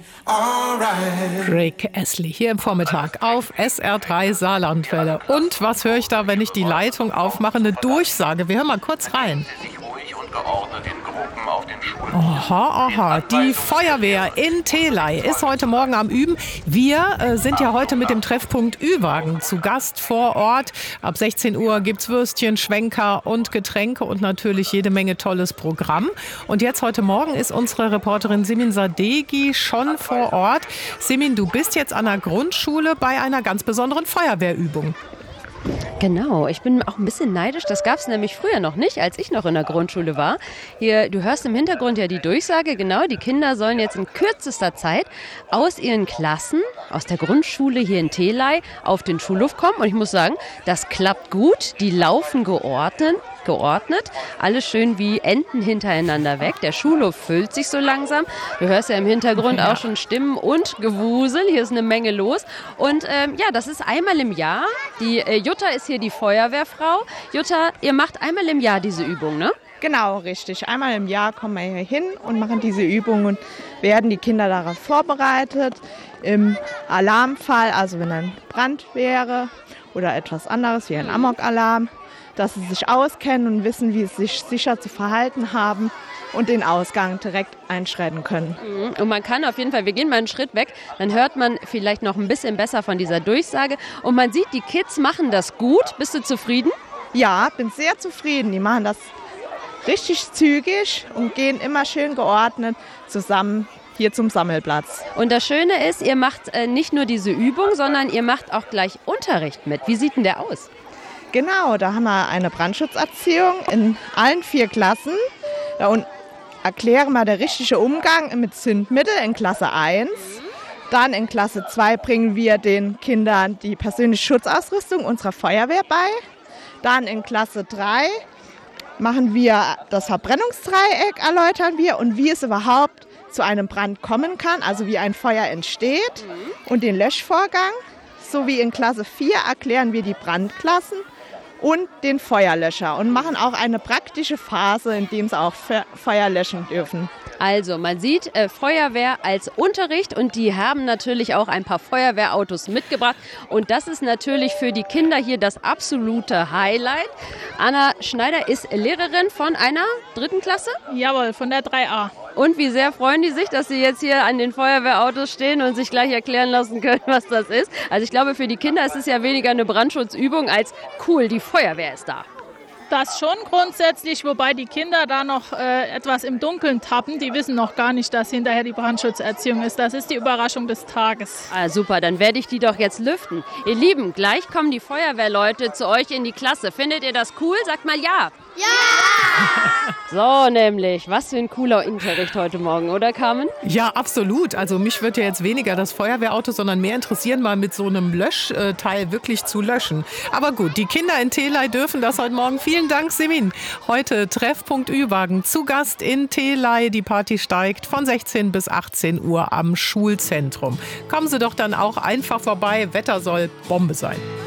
Rick Astley hier im Vormittag auf SR3 Saarlandwelle. Und was höre ich da, wenn ich die Leitung aufmache? Eine Durchsage. Wir hören mal kurz rein. Aha. Die Feuerwehr in Telei ist heute Morgen am Üben. Wir sind ja heute mit dem Treffpunkt Ü-Wagen zu Gast vor Ort. Ab 16 Uhr gibt's Würstchen, Schwenker und Getränke und natürlich jede Menge tolles Programm. Und jetzt heute Morgen ist unsere Reporterin Simin Sadeghi schon vor Ort. Simin, du bist jetzt an der Grundschule bei einer ganz besonderen Feuerwehrübung. Genau, ich bin auch ein bisschen neidisch. Das gab es nämlich früher noch nicht, als ich noch in der Grundschule war. Hier, du hörst im Hintergrund ja die Durchsage, genau, die Kinder sollen jetzt in kürzester Zeit aus ihren Klassen, aus der Grundschule hier in Telei, auf den Schulhof kommen. Und ich muss sagen, das klappt gut. Die laufen geordnet, alles schön wie Enten hintereinander weg. Der Schulhof füllt sich so langsam. Du hörst ja im Hintergrund auch schon Stimmen und Gewusel. Hier ist eine Menge los. Und das ist einmal im Jahr. Die Jutta ist hier die Feuerwehrfrau. Jutta, ihr macht einmal im Jahr diese Übung, ne? Genau, richtig. Einmal im Jahr kommen wir hier hin und machen diese Übungen und werden die Kinder darauf vorbereitet. Im Alarmfall, also wenn ein Brand wäre oder etwas anderes wie ein Amok-Alarm, dass sie sich auskennen und wissen, wie sie sich sicher zu verhalten haben und den Ausgang direkt einschreiten können. Und man kann auf jeden Fall, wir gehen mal einen Schritt weg, dann hört man vielleicht noch ein bisschen besser von dieser Durchsage. Und man sieht, die Kids machen das gut. Bist du zufrieden? Ja, bin sehr zufrieden. Die machen das richtig zügig und gehen immer schön geordnet zusammen hier zum Sammelplatz. Und das Schöne ist, ihr macht nicht nur diese Übung, sondern ihr macht auch gleich Unterricht mit. Wie sieht denn der aus? Genau, da haben wir eine Brandschutzerziehung in allen 4 Klassen. Da erklären wir den richtigen Umgang mit Zündmittel in Klasse 1. Dann in Klasse 2 bringen wir den Kindern die persönliche Schutzausrüstung unserer Feuerwehr bei. Dann in Klasse 3 machen wir das Verbrennungsdreieck, erläutern wir und wie es überhaupt zu einem Brand kommen kann, also wie ein Feuer entsteht und den Löschvorgang. Sowie in Klasse 4 erklären wir die Brandklassen und den Feuerlöscher und machen auch eine praktische Phase, in der sie auch Feuer löschen dürfen. Also man sieht Feuerwehr als Unterricht und die haben natürlich auch ein paar Feuerwehrautos mitgebracht und das ist natürlich für die Kinder hier das absolute Highlight. Anna Schneider ist Lehrerin von einer 3. Klasse? Jawohl, von der 3a. Und wie sehr freuen die sich, dass sie jetzt hier an den Feuerwehrautos stehen und sich gleich erklären lassen können, was das ist. Also ich glaube, für die Kinder ist es ja weniger eine Brandschutzübung als cool, die Feuerwehr ist da. Das schon grundsätzlich, wobei die Kinder da noch etwas im Dunkeln tappen. Die wissen noch gar nicht, dass hinterher die Brandschutzerziehung ist. Das ist die Überraschung des Tages. Ah, super, dann werde ich die doch jetzt lüften. Ihr Lieben, gleich kommen die Feuerwehrleute zu euch in die Klasse. Findet ihr das cool? Sagt mal ja. Ja! So nämlich, was für ein cooler Unterricht heute Morgen, oder Carmen? Ja, absolut. Also mich würde ja jetzt weniger das Feuerwehrauto, sondern mehr interessieren, mal mit so einem Löschteil wirklich zu löschen. Aber gut, die Kinder in Telei dürfen das heute Morgen. Vielen Dank, Simin. Heute Treffpunkt Ü-Wagen zu Gast in Telei. Die Party steigt von 16 bis 18 Uhr am Schulzentrum. Kommen Sie doch dann auch einfach vorbei. Wetter soll Bombe sein.